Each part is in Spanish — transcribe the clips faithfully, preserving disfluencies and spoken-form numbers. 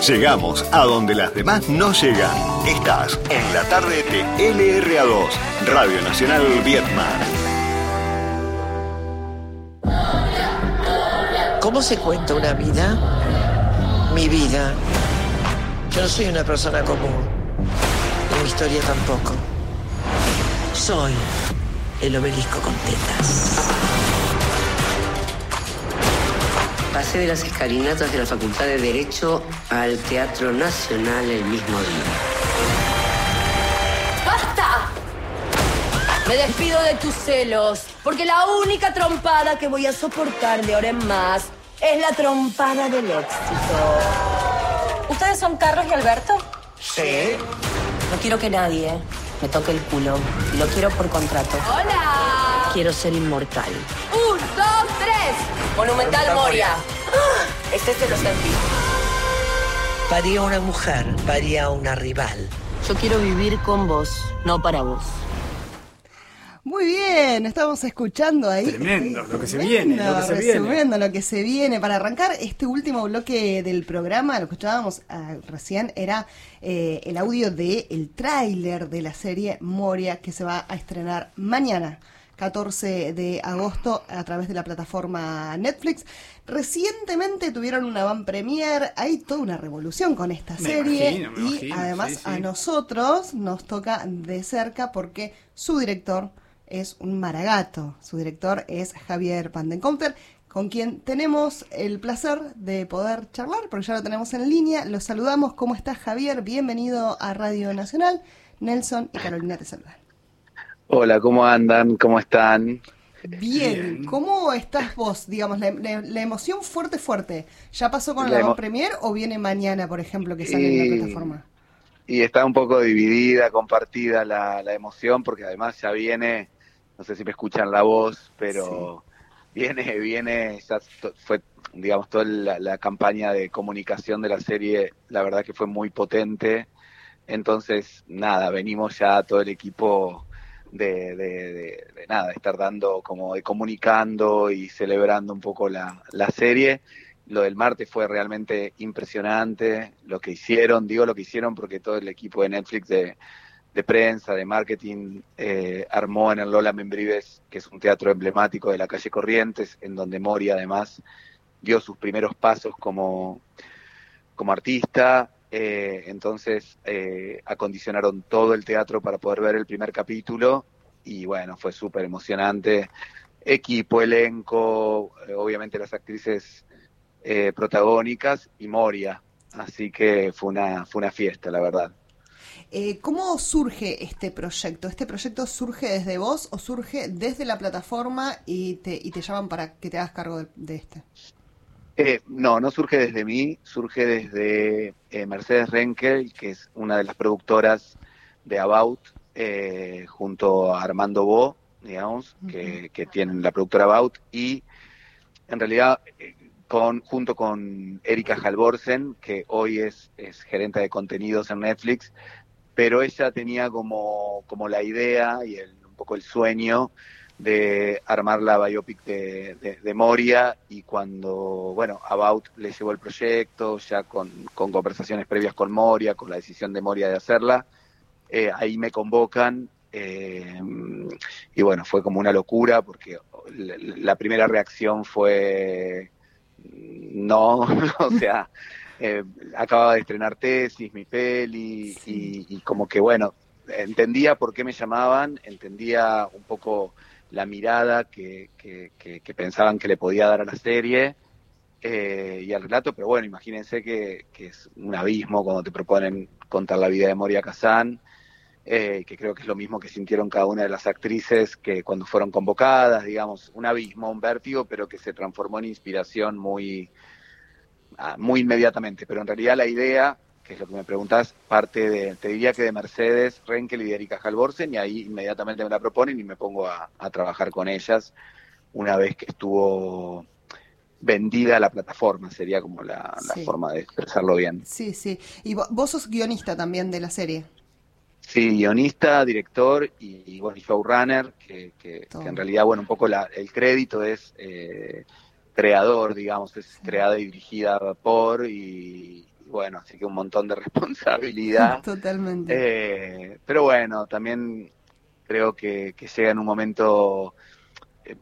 Llegamos a donde las demás no llegan. Estás en la tarde de L R A dos, Radio Nacional Vietnam. ¿Cómo se cuenta una vida? Mi vida. Yo no soy una persona común. Y mi historia tampoco. Soy el obelisco con tetas. Pasé de las escalinatas de la Facultad de Derecho al Teatro Nacional el mismo día. ¡Basta! Me despido de tus celos, porque la única trompada que voy a soportar de ahora en más es la trompada del éxito. ¿Ustedes son Carlos y Alberto? Sí. No quiero que nadie me toque el culo, y lo quiero por contrato. ¡Hola! Quiero ser inmortal. ¡Un, dos, tres! Monumental Moria. Este se lo sentí. Paría una mujer, paría una rival. Yo quiero vivir con vos, no para vos. Muy bien, estamos escuchando ahí. Tremendo, lo que se viene, lo que se viene. Resumiendo lo que se viene. Para arrancar este último bloque del programa, lo que escuchábamos uh, recién era eh, el audio del tráiler de la serie Moria, que se va a estrenar mañana, catorce de agosto, a través de la plataforma Netflix. Recientemente tuvieron una van premier, hay toda una revolución con esta me serie imagino, me y imagino, además sí, sí. a nosotros nos toca de cerca porque su director es un maragato. Su director es Javier Pandencouter, con quien tenemos el placer de poder charlar, porque ya lo tenemos en línea. Los saludamos. ¿Cómo estás, Javier? Bienvenido a Radio Nacional. Nelson y Carolina te saludan. Hola, ¿cómo andan? ¿Cómo están? Bien. Bien. ¿Cómo estás vos? Digamos, la, la, la emoción fuerte, fuerte. ¿Ya pasó con La la emo- van premier o viene mañana, por ejemplo, que sale en la Y- plataforma? Y está un poco dividida, compartida la, la emoción, porque además ya viene, no sé si me escuchan la voz, pero viene, viene, ya to- fue, digamos, toda la, la campaña de comunicación de la serie, la verdad que fue muy potente. Entonces, nada, venimos ya todo el equipo de, de, de, de nada, de estar dando, como de comunicando y celebrando un poco la, la serie. Lo del martes fue realmente impresionante, lo que hicieron, digo lo que hicieron porque todo el equipo de Netflix de, de prensa, de marketing, eh, armó en el Lola Membrives, que es un teatro emblemático de la calle Corrientes, en donde Moria además dio sus primeros pasos como, como artista. Eh, entonces eh, acondicionaron todo el teatro para poder ver el primer capítulo y bueno, fue súper emocionante. Equipo, elenco, eh, obviamente las actrices eh, protagónicas y Moria, así que fue una, fue una fiesta, la verdad. Eh, ¿Cómo surge este proyecto? ¿Este proyecto surge desde vos o surge desde la plataforma y te, y te llaman para que te hagas cargo de, de este? Eh, no, no surge desde mí, surge desde eh, Mercedes Renkel, que es una de las productoras de About, eh, junto a Armando Bo, digamos, uh-huh. que, que tienen la productora About, y en realidad eh, con, junto con Erika Halvorsen, que hoy es, es gerente de contenidos en Netflix, pero ella tenía como, como la idea y el, un poco el sueño de armar la biopic de, de, de Moria, y cuando, bueno, About le llevó el proyecto, ya con, con conversaciones previas con Moria, con la decisión de Moria de hacerla, eh, ahí me convocan, eh, y bueno, fue como una locura, porque la, la primera reacción fue no, o sea, eh, acababa de estrenar Tesis, mi peli, sí. y, y como que bueno, entendía por qué me llamaban, entendía un poco la mirada que, que, que, que pensaban que le podía dar a la serie eh, y al relato, pero bueno, imagínense que, que es un abismo cuando te proponen contar la vida de Moria Kazan, eh, que creo que es lo mismo que sintieron cada una de las actrices que cuando fueron convocadas, digamos, un abismo, un vértigo, pero que se transformó en inspiración muy, muy inmediatamente, pero en realidad la idea, que es lo que me preguntás, parte de, te diría que de Mercedes Renkel y de Erika Halvorsen, y ahí inmediatamente me la proponen y me pongo a, a trabajar con ellas una vez que estuvo vendida la plataforma, sería como la, la sí. forma de expresarlo bien. Sí, sí. Y vos sos guionista también de la serie. Sí, guionista, director y, y bueno, showrunner, que, que, que en realidad, bueno, un poco la, el crédito es eh, creador, digamos, es sí. creada y dirigida por y bueno, así que un montón de responsabilidad. Totalmente. Eh, pero bueno, también creo que, que llega en un momento eh,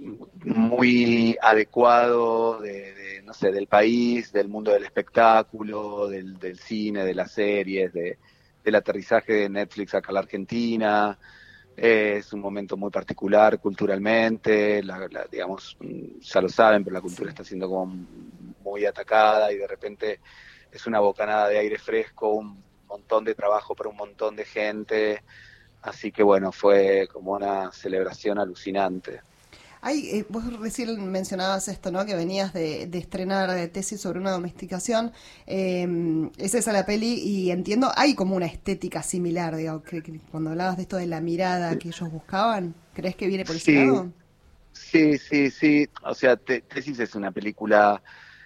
muy adecuado de, de, no sé, del país, del mundo del espectáculo, del, del cine, de las series, de, del aterrizaje de Netflix acá a la Argentina. Eh, es un momento muy particular culturalmente, la, la, digamos, ya lo saben, pero la cultura está siendo como muy atacada y de repente es una bocanada de aire fresco, un montón de trabajo para un montón de gente, así que bueno, fue como una celebración alucinante. Hay, eh, vos recién mencionabas esto, ¿no? Que venías de, de estrenar Tesis sobre una domesticación. Eh, es esa la peli y entiendo, hay como una estética similar, digo, que, que cuando hablabas de esto de la mirada que ellos buscaban, ¿crees que viene por ese Sí, lado? sí, sí, sí. O sea, te, Tesis es una película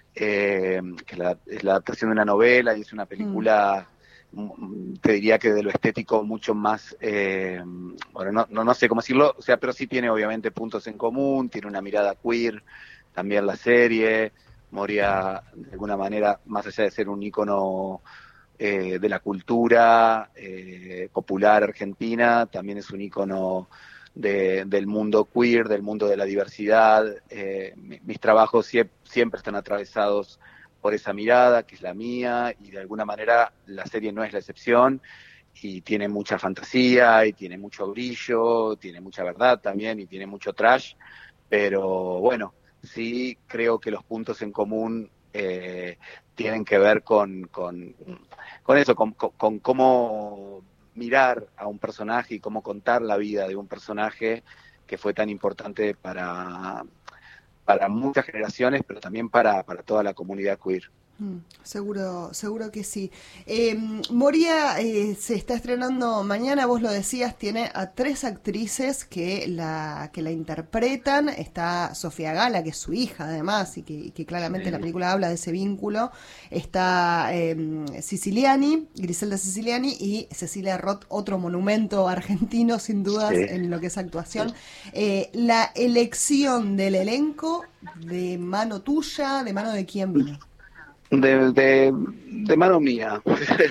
eh, que la, es la adaptación de una novela y es una película... Mm. te diría que de lo estético mucho más, eh, bueno, no, no, no sé cómo decirlo, o sea, pero sí tiene obviamente puntos en común, tiene una mirada queer, también la serie, Moria de alguna manera, más allá de ser un ícono eh, de la cultura eh, popular argentina, también es un ícono de, del mundo queer, del mundo de la diversidad. Eh, mis trabajos siempre, siempre están atravesados por esa mirada, que es la mía, y de alguna manera la serie no es la excepción, y tiene mucha fantasía, y tiene mucho brillo, tiene mucha verdad también, y tiene mucho trash, pero bueno, sí creo que los puntos en común eh, tienen que ver con, con, con eso, con, con, con cómo mirar a un personaje y cómo contar la vida de un personaje que fue tan importante para... para muchas generaciones, pero también para, para toda la comunidad queer. Mm, seguro, seguro que sí. Eh, Moria eh, se está estrenando mañana, vos lo decías, tiene a tres actrices que la que la interpretan. Está Sofía Gala, que es su hija además, y que, y que claramente sí. La película habla de ese vínculo. Está eh, Siciliani, Griselda Siciliani, y Cecilia Roth, otro monumento argentino sin dudas sí. En lo que es actuación. Sí. Eh, la elección del elenco, ¿de mano tuya, de mano de quién vino? De, de, de mano mía,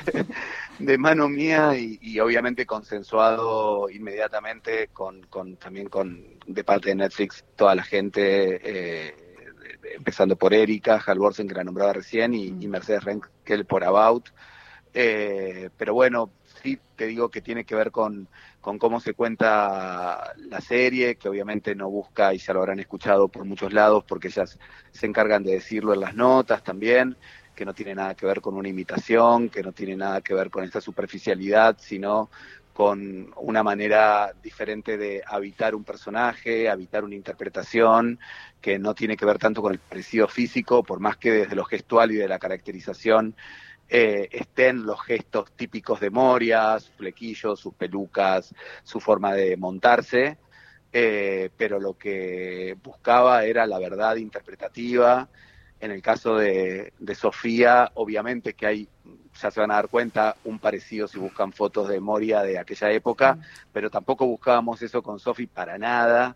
de mano mía y, y obviamente consensuado inmediatamente con, con también con de parte de Netflix toda la gente, eh, empezando por Erika Halvorsen, que la nombraba recién, y, y Mercedes Renkel por About. Eh, pero bueno, sí te digo que tiene que ver con, con cómo se cuenta la serie, que obviamente no busca, y ya lo habrán escuchado por muchos lados, porque ellas se encargan de decirlo en las notas también, que no tiene nada que ver con una imitación, que no tiene nada que ver con esta superficialidad, sino con una manera diferente de habitar un personaje, habitar una interpretación, que no tiene que ver tanto con el parecido físico, por más que desde lo gestual y de la caracterización Eh, estén los gestos típicos de Moria, sus flequillos, sus pelucas, su forma de montarse, eh, pero lo que buscaba era la verdad interpretativa. En el caso de, de Sofía, obviamente que hay, ya se van a dar cuenta, un parecido si buscan fotos de Moria de aquella época, mm. pero tampoco buscábamos eso con Sofi para nada,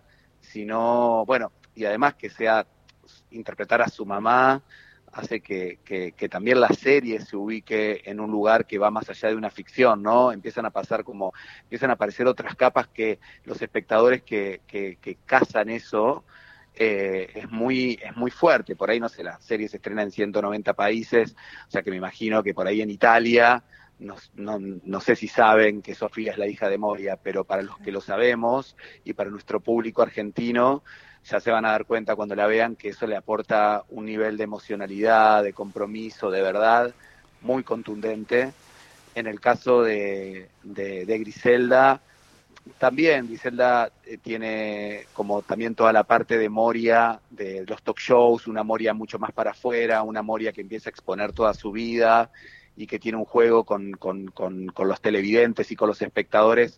sino, bueno, y además que sea interpretar a su mamá, hace que, que, que también la serie se ubique en un lugar que va más allá de una ficción, ¿no? Empiezan a pasar como, empiezan a aparecer otras capas que los espectadores que, que, que cazan eso, eh, es muy, es muy fuerte. Por ahí, no sé, la serie se estrena en ciento noventa países, o sea que me imagino que por ahí en Italia, no, no, no sé si saben que Sofía es la hija de Moria, pero para los que lo sabemos y para nuestro público argentino, ya se van a dar cuenta cuando la vean que eso le aporta un nivel de emocionalidad, de compromiso, de verdad, muy contundente. En el caso de, de, de Griselda, también Griselda eh, tiene como también toda la parte de Moria, de los talk shows, una Moria mucho más para afuera, una Moria que empieza a exponer toda su vida y que tiene un juego con, con, con, con los televidentes y con los espectadores,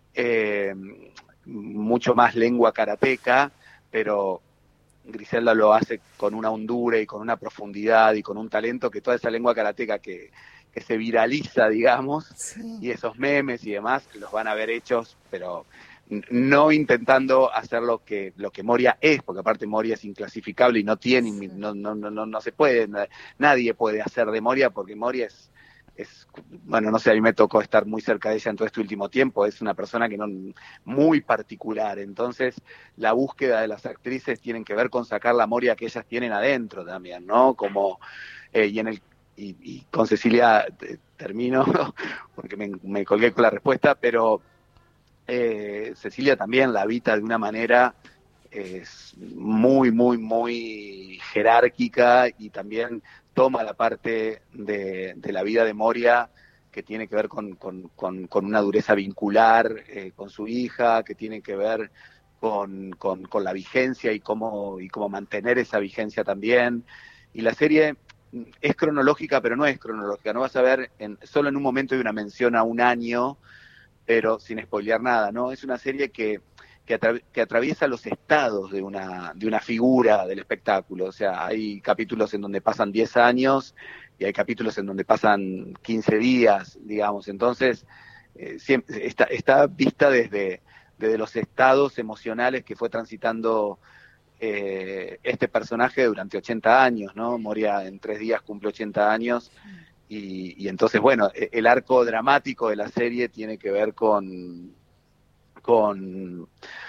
eh, mucho más lengua karateca, pero Griselda lo hace con una hondura y con una profundidad y con un talento que toda esa lengua karateca que, que se viraliza, digamos, sí. Y esos memes y demás los van a ver hechos, pero no intentando hacer lo que lo que Moria es, porque aparte Moria es inclasificable y no tiene, sí. no, no, no, no se puede, nadie puede hacer de Moria, porque Moria es, es, bueno, no sé, a mí me tocó estar muy cerca de ella en todo este último tiempo, es una persona que no muy particular, entonces la búsqueda de las actrices tienen que ver con sacar la Moria que ellas tienen adentro también, ¿no? Como, eh, y en el y, y con Cecilia eh, termino, porque me, me colgué con la respuesta, pero Eh, Cecilia también la habita de una manera es muy, muy, muy jerárquica y también toma la parte de, de la vida de Moria que tiene que ver con, con, con, con una dureza vincular eh, con su hija, que tiene que ver con, con, con la vigencia y cómo, y cómo mantener esa vigencia también. Y la serie es cronológica, pero no es cronológica. No vas a ver, en, solo en un momento hay una mención a un año, pero sin spoilear nada, ¿no? Es una serie que, que, atra- que atraviesa los estados de una, de una figura del espectáculo. O sea, hay capítulos en donde pasan diez años y hay capítulos en donde pasan quince días, digamos. Entonces, eh, siempre, está, está vista desde, desde los estados emocionales que fue transitando eh, este personaje durante ochenta años, ¿no? Moria en tres días cumple ochenta años. Y, y entonces, bueno, el arco dramático de la serie tiene que ver con con,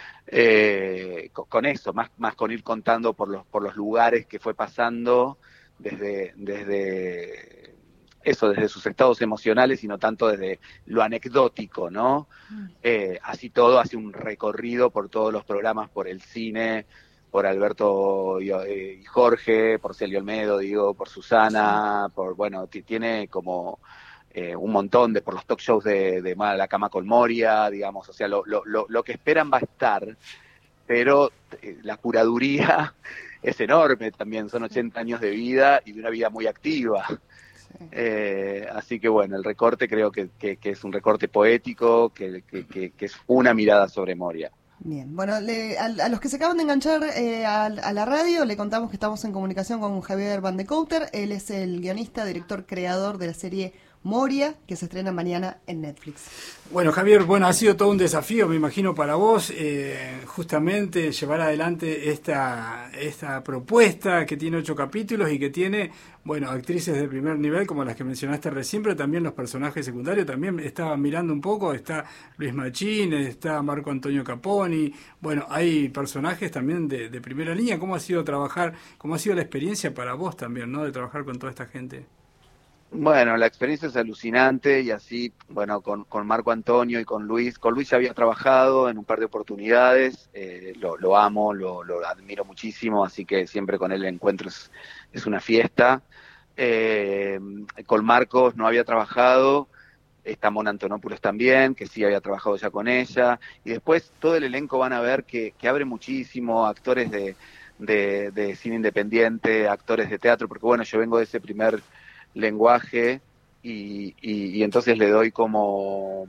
eh, con, con eso, más, más con ir contando por los por los lugares que fue pasando desde, desde eso, desde sus estados emocionales y no tanto desde lo anecdótico, ¿no? Eh, así todo hace un recorrido por todos los programas, por el cine, por Alberto y Jorge, por Celio Olmedo, digo, por Susana, sí. por, bueno, t- tiene como eh, un montón de, por los talk shows de, de La Cama con Moria, digamos, o sea, lo, lo, lo, lo que esperan va a estar, pero eh, la curaduría es enorme también, son ochenta años de vida y de una vida muy activa. Sí. Eh, así que bueno, el recorte creo que, que, que es un recorte poético, que, que, que, que es una mirada sobre Moria. Bien, bueno, le, a, a los que se acaban de enganchar eh, a, a la radio, le contamos que estamos en comunicación con Javier Van de Couter. Él es el guionista, director, creador de la serie Moria, que se estrena mañana en Netflix. Bueno, Javier, bueno, ha sido todo un desafío, me imagino, para vos, eh, justamente llevar adelante esta, esta propuesta que tiene ocho capítulos y que tiene, bueno, actrices de primer nivel, como las que mencionaste recién, pero también los personajes secundarios. También estaba mirando un poco, está Luis Machín, está Marco Antonio Caponi, bueno, hay personajes también de, de primera línea. ¿Cómo ha sido trabajar, cómo ha sido la experiencia para vos también, ¿no?, de trabajar con toda esta gente? Bueno, la experiencia es alucinante y así, bueno, con, con Marco Antonio y con Luis, con Luis ya había trabajado en un par de oportunidades, eh, lo, lo amo, lo, lo admiro muchísimo, así que siempre con él el encuentro es, es una fiesta. Eh, con Marcos no había trabajado, está Mona Antonopoulos también, que sí había trabajado ya con ella, y después todo el elenco van a ver que, que abre muchísimo, actores de, de, de cine independiente, actores de teatro, porque bueno, yo vengo de ese primer lenguaje y, y, y entonces le doy como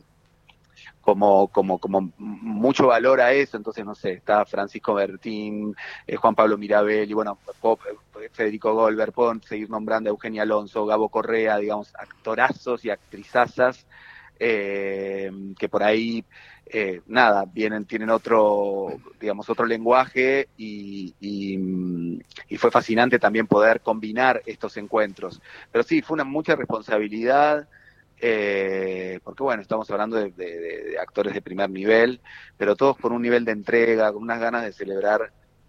como como como mucho valor a eso. Entonces, no sé, está Francisco Bertín, eh, Juan Pablo Mirabel y bueno, Pop, Federico Goldberg, puedo seguir nombrando a Eugenia Alonso, Gabo Correa, digamos, actorazos y actrizazas eh, que por ahí eh, nada, vienen, tienen otro, digamos, otro lenguaje y, y, y fue fascinante también poder combinar estos encuentros. Pero sí, fue una mucha responsabilidad, eh, porque bueno, estamos hablando de, de, de actores de primer nivel, pero todos con un nivel de entrega, con unas ganas de celebrar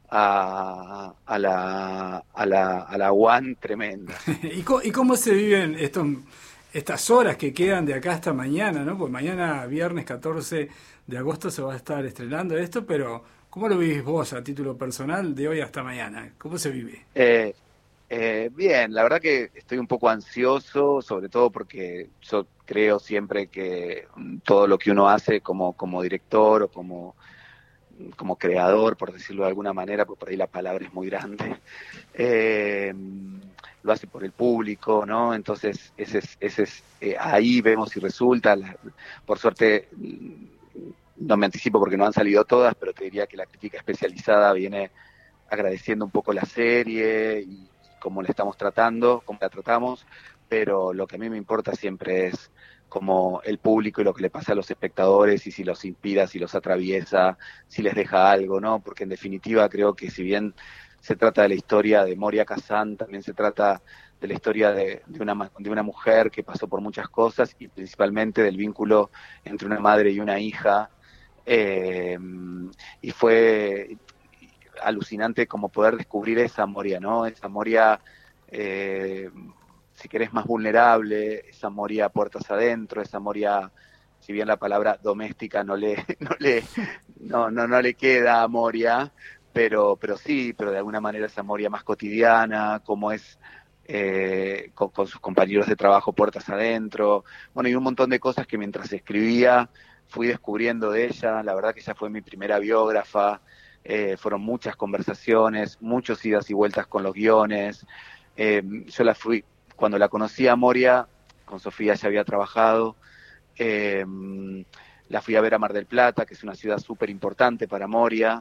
a, a la a la a la One tremenda. ¿Y, cómo, ¿Y cómo se viven estos estas horas que quedan de acá hasta mañana, ¿no? Pues mañana, viernes catorce de agosto, se va a estar estrenando esto, pero ¿cómo lo vivís vos a título personal de hoy hasta mañana? ¿Cómo se vive? Eh, eh, bien, la verdad que estoy un poco ansioso, sobre todo porque yo creo siempre que todo lo que uno hace como, como director o como, como creador, por decirlo de alguna manera, porque por ahí la palabra es muy grande, eh, lo hace por el público, ¿no? Entonces, ese es, ese es eh, ahí vemos si resulta. La, por suerte, no me anticipo porque no han salido todas, pero te diría que la crítica especializada viene agradeciendo un poco la serie y cómo la estamos tratando, cómo la tratamos, pero lo que a mí me importa siempre es como el público y lo que le pasa a los espectadores y si los inspira, si los atraviesa, si les deja algo, ¿no? Porque en definitiva creo que si bien se trata de la historia de Moria Kazan, también se trata de la historia de, de, una, de una mujer que pasó por muchas cosas y principalmente del vínculo entre una madre y una hija. Eh, y fue alucinante como poder descubrir esa Moria, ¿no? Esa Moria, eh, si querés, más vulnerable, esa Moria puertas adentro, esa Moria, si bien la palabra doméstica no le, no le, no, no, no le queda a Moria, pero, pero sí, pero de alguna manera esa Moria más cotidiana, como es eh, con, con sus compañeros de trabajo puertas adentro, bueno, y un montón de cosas que mientras escribía fui descubriendo de ella. La verdad que ella fue mi primera biógrafa, eh, fueron muchas conversaciones, muchos idas y vueltas con los guiones. Eh, yo la fui, cuando la conocí a Moria, con Sofía ya había trabajado, eh, la fui a ver a Mar del Plata, que es una ciudad súper importante para Moria,